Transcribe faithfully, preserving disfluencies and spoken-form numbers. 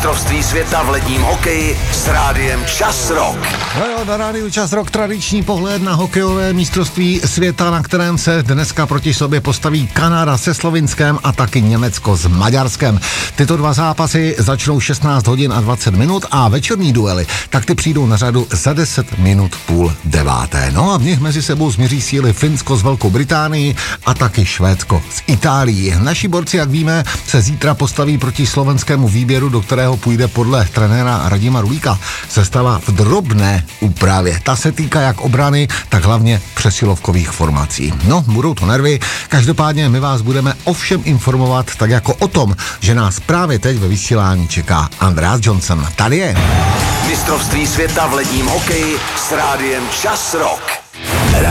Mistrovství světa v ledním hokeji s rádiem Čas Rock. No jo, na rádiu Čas Rock tradiční pohled na hokejové mistrovství světa, na kterém se dneska proti sobě postaví Kanada se Slovinskem a taky Německo s Maďarskem. Tyto dva zápasy začnou šestnáct hodin a dvacet minut a večerní duely, tak ty přijdou na řadu za deset minut půl deváté. No a v nich mezi sebou změří síly Finsko s Velkou Británií a taky Švédsko s Itálií. Naši borci, jak víme, se zítra postaví proti slovenskému výběru, do kterého půjde podle trenéra Radima Rulíka sestava v drobné úpravě. Ta se týká jak obrany, tak hlavně přesilovkových formací. No, budou to nervy, každopádně my vás budeme o všem informovat, tak jako o tom, že nás právě teď ve vysílání čeká Andreas Johnson. Tady je Mistrovství světa v ledním hokeji s rádiem Čas Rock.